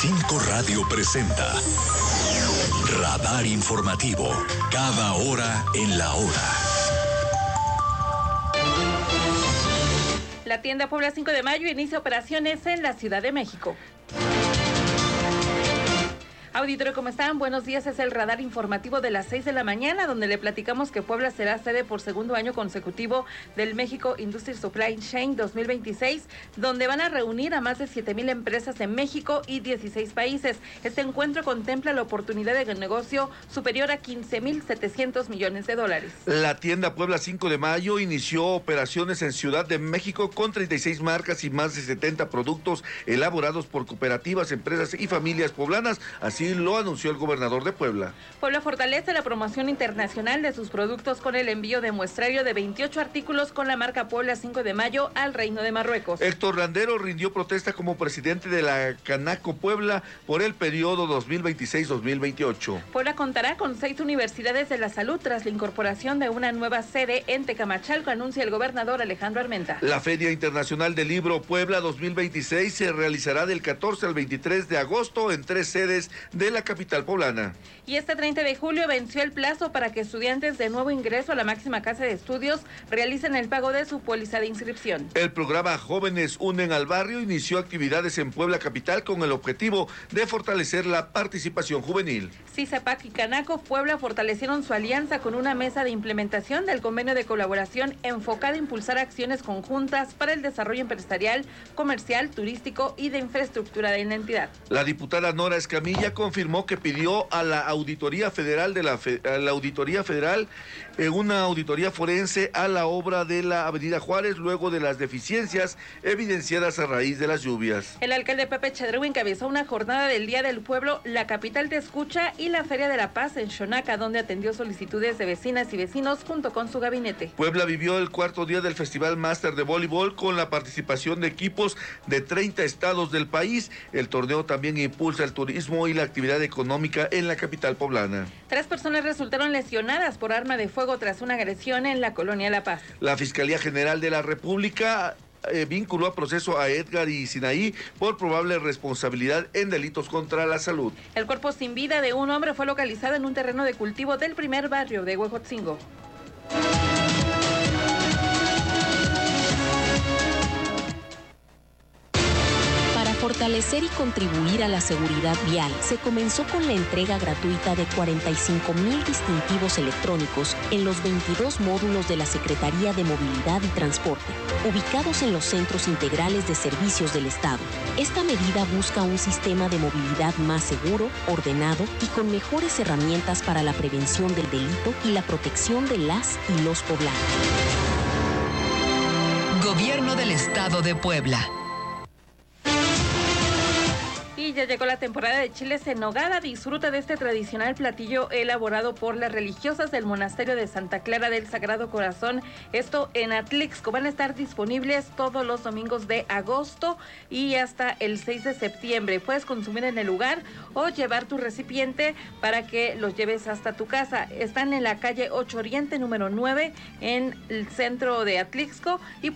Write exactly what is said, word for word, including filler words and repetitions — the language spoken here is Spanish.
cinco Radio presenta Radar Informativo, cada hora en la hora. La tienda Puebla cinco de mayo inicia operaciones en la Ciudad de México. Auditorio, ¿cómo están? Buenos días, es el radar informativo de las seis de la mañana, donde le platicamos que Puebla será sede por segundo año consecutivo del México Industry Supply Chain dos mil veintiséis, donde van a reunir a más de siete mil empresas en México y dieciséis países. Este encuentro contempla la oportunidad de negocio superior a quince mil setecientos millones de dólares. La tienda Puebla cinco de mayo inició operaciones en Ciudad de México con treinta y seis marcas y más de setenta productos elaborados por cooperativas, empresas y familias poblanas, así lo anunció el gobernador de Puebla. Puebla fortalece la promoción internacional de sus productos con el envío de muestrario de veintiocho artículos con la marca Puebla cinco de mayo al Reino de Marruecos. Héctor Landero rindió protesta como presidente de la Canaco Puebla por el periodo dos mil veintiséis dos mil veintiocho. Puebla contará con seis universidades de la salud tras la incorporación de una nueva sede en Tecamachalco, anuncia el gobernador Alejandro Armenta. La Feria Internacional del Libro Puebla dos mil veintiséis se realizará del catorce al veintitrés de agosto en tres sedes de la capital poblana. Y este treinta de julio venció el plazo para que estudiantes de nuevo ingreso a la máxima casa de estudios realicen el pago de su póliza de inscripción. El programa Jóvenes Unen al Barrio inició actividades en Puebla capital con el objetivo de fortalecer la participación juvenil. CISAPAC y Canaco Puebla fortalecieron su alianza con una mesa de implementación del convenio de colaboración enfocada a impulsar acciones conjuntas para el desarrollo empresarial, comercial, turístico y de infraestructura de la entidad. La diputada Nora Escamilla confirmó que pidió a la Auditoría Federal de la, Fe, a la Auditoría Federal eh, una auditoría forense a la obra de la Avenida Juárez luego de las deficiencias evidenciadas a raíz de las lluvias. El alcalde Pepe Chedreu encabezó una jornada del Día del Pueblo, La Capital Te Escucha y la Feria de la Paz en Xonaca, donde atendió solicitudes de vecinas y vecinos junto con su gabinete. Puebla vivió el cuarto día del Festival Máster de Voleibol con la participación de equipos de treinta estados del país. El torneo también impulsa el turismo y la actividad económica en la capital poblana. Tres personas resultaron lesionadas por arma de fuego tras una agresión en la colonia La Paz. La Fiscalía General de la República eh, vinculó a proceso a Edgar y Sinaí por probable responsabilidad en delitos contra la salud. El cuerpo sin vida de un hombre fue localizado en un terreno de cultivo del primer barrio de Huejotzingo. Fortalecer y contribuir a la seguridad vial, se comenzó con la entrega gratuita de cuarenta y cinco mil distintivos electrónicos en los veintidós módulos de la Secretaría de Movilidad y Transporte, ubicados en los centros integrales de servicios del Estado. Esta medida busca un sistema de movilidad más seguro, ordenado y con mejores herramientas para la prevención del delito y la protección de las y los poblanos. Gobierno del Estado de Puebla. Y ya llegó la temporada de chiles en nogada. Disfruta de este tradicional platillo elaborado por las religiosas del monasterio de Santa Clara del Sagrado Corazón. Esto en Atlixco. Van a estar disponibles todos los domingos de agosto y hasta el seis de septiembre. Puedes consumir en el lugar o llevar tu recipiente para que los lleves hasta tu casa. Están en la calle ocho Oriente, número nueve, en el centro de Atlixco. Y